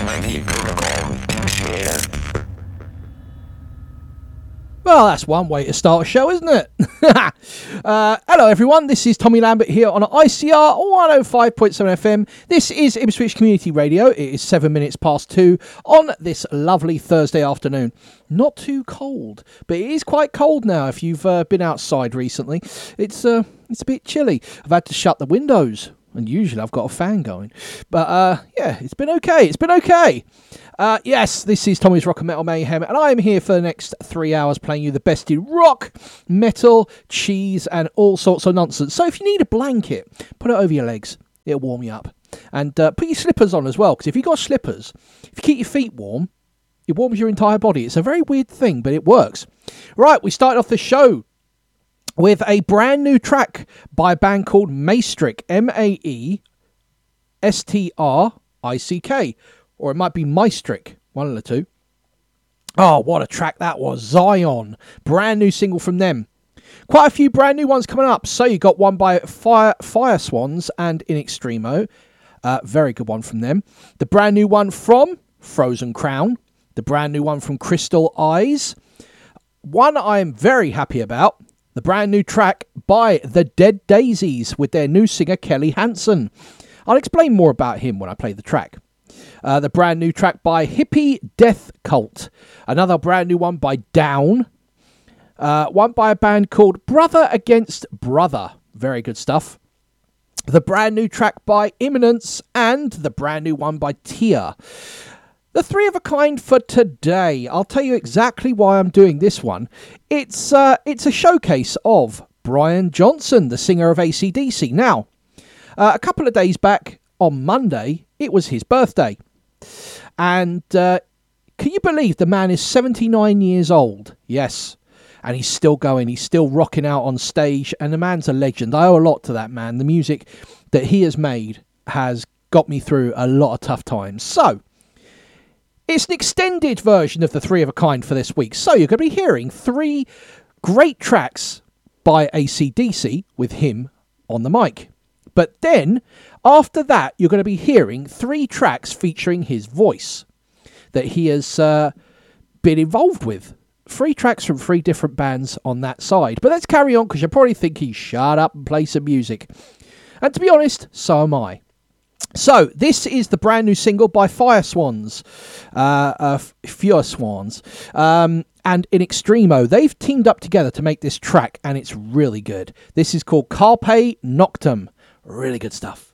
Well, that's one way to start a show, isn't it? Hello, everyone. This is Tommy Lambert here on ICR 105.7 FM. This is Ipswich Community Radio. It is 7 minutes past 2 on this lovely Thursday afternoon. Not too cold, but it is quite cold now if you've been outside recently. It's a bit chilly. I've had to shut the windows, and usually I've got a fan going. But, yeah, it's been okay. Yes, this is Tommy's Rock and Metal Mayhem, and I am here for the next 3 hours playing you the best in rock, metal, cheese, and all sorts of nonsense. So if you need a blanket, put it over your legs. It'll warm you up. And put your slippers on as well, because if you've got slippers, if you keep your feet warm, it warms your entire body. It's a very weird thing, but it works. Right, we started off the show with a brand new track by a band called Maestrick, Maestrick, or it might be Maestrick, one of the two. Oh, what a track that was. Zion, brand new single from them. Quite a few brand new ones coming up. So you got one by Fire Swans and In Extremo. Very good one from them. The brand new one from Frozen Crown. The brand new one from Crystal Eyes. One I'm very happy about. The brand new track by The Dead Daisies with their new singer Kelly Hansen. I'll explain more about him when I play the track. The brand new track by Hippie Death Cult. Another brand new one by Down. One by a band called Brother Against Brother. Very good stuff. The brand new track by Imminence. And the brand new one by Tia. The three of a kind for today. I'll tell you exactly why I'm doing this one. It's a showcase of Brian Johnson, the singer of AC/DC. Now, a couple of days back on Monday, it was his birthday. And can you believe the man is 79 years old? Yes. And he's still going. He's still rocking out on stage. And the man's a legend. I owe a lot to that man. The music that he has made has got me through a lot of tough times. So, it's an extended version of the three of a kind for this week. So, you're going to be hearing 3 great tracks by AC/DC with him on the mic. But then, after that, you're going to be hearing 3 tracks featuring his voice that he has been involved with. 3 tracks from 3 different bands on that side. But let's carry on, because you're probably thinking, shut up and play some music. And to be honest, so am I. So, this is the brand new single by Fire Swans, Fure Swans, and In Extremo. They've teamed up together to make this track, and it's really good. This is called Carpe Noctem. Really good stuff.